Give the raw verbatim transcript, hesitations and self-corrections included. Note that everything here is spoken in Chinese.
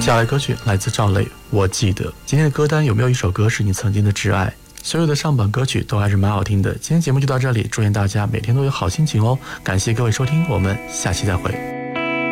接下来歌曲来自赵雷，我记得。今天的歌单有没有一首歌是你曾经的挚爱？所有的上榜歌曲都还是蛮好听的。今天节目就到这里，祝愿大家每天都有好心情哦！感谢各位收听，我们下期再会。